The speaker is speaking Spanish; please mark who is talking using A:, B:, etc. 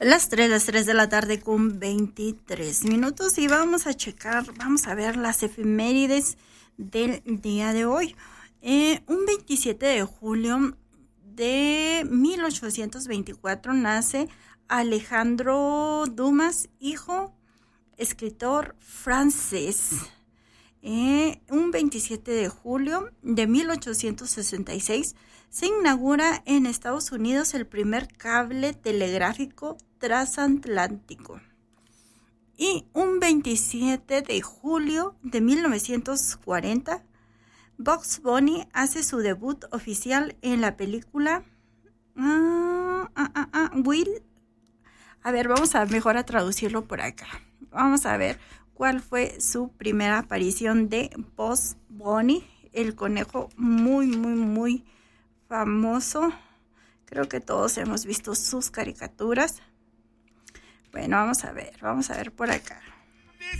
A: Las 3 de la tarde con 23 minutos y vamos a ver las efemérides del día de hoy. Un 27 de julio de 1824 nace Alejandro Dumas, hijo, escritor francés. Un 27 de julio de 1866 se inaugura en Estados Unidos el primer cable telegráfico transatlántico. Y un 27 de julio de 1940, Bugs Bunny hace su debut oficial en la película Will. A ver, vamos a mejor a traducirlo por acá. Vamos a ver cuál fue su primera aparición de Bugs Bunny, el conejo muy famoso. Creo que todos hemos visto sus caricaturas. Bueno, vamos a ver por acá.